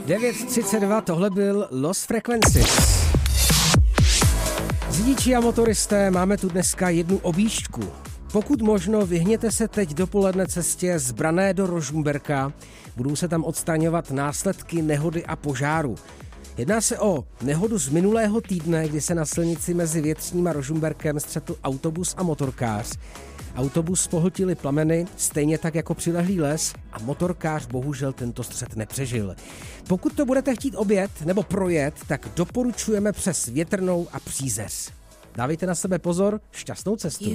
9:32, tohle byl Lost Frequencies. Řidiči a motoristé, máme tu dneska jednu objížďku. Pokud možno, vyhněte se teď dopoledne cestě z Branné do Rožmberka. Budou se tam odstraňovat následky nehody a požáru. Jedná se o nehodu z minulého týdne, kdy se na silnici mezi Větřím a Rožmberkem střetl autobus a motorkář. Autobus pohltili plameny, stejně tak jako přilehlý les, a motorkář bohužel tento střet nepřežil. Pokud to budete chtít objet nebo projet, tak doporučujeme přes Větrnou a Přízeř. Dávejte na sebe pozor, šťastnou cestu.